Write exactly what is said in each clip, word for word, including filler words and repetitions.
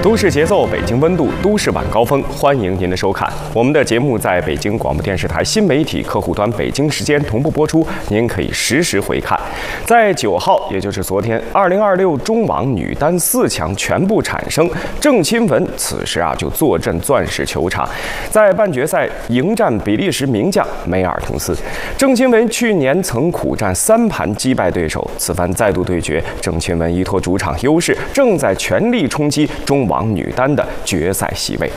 都市节奏，北京温度，都市晚高峰，欢迎您的收看。我们的节目在北京广播电视台新媒体客户端北京时间同步播出，您可以实时回看。在九号，也就是昨天，二零二六中网女单四强全部产生，郑钦文此时啊就坐镇钻石球场，在半决赛迎战比利时名将梅尔滕斯。郑钦文去年曾苦战三盘击败对手，此番再度对决，郑钦文依托主场优势，正在全力冲击中网女单的决赛席位。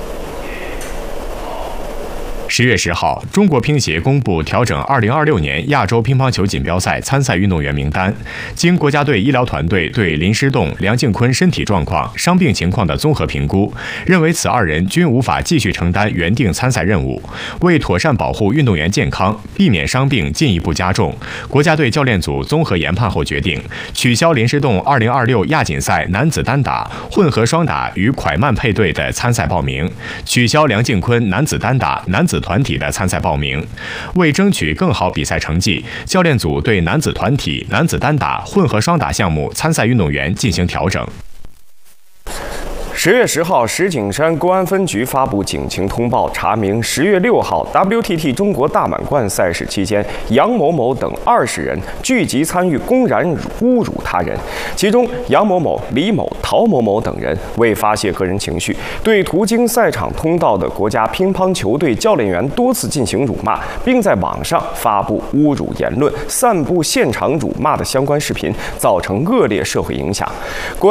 十月十号，中国乒协公布调整二零二六年亚洲乒乓球锦标赛参赛运动员名单。经国家队医疗团队对林诗栋、梁靖昆身体状况、伤病情况的综合评估，认为此二人均无法继续承担原定参赛任务。为妥善保护运动员健康，避免伤病进一步加重，国家队教练组综合研判后决定，取消林诗栋二零二六亚锦赛男子单打、混合双打与蒯曼配对的参赛报名，取消梁靖昆男子单打、男子团体的参赛报名。为争取更好比赛成绩，教练组对男子团体、男子单打、混合双打项目参赛运动员进行调整。 十月十号，石景山公安分局发布警情通报，查明十月六号 W T T 中国大满贯赛事期间，杨某某等二十人聚集参与公然侮辱他人，其中杨某某、李某、陶某某等人为发泄个人情绪，对途经赛场通道的国家乒乓球队教练员多次进行辱骂，并在网上发布侮辱言论，散布现场辱骂的相关视频，造成恶劣社会影响。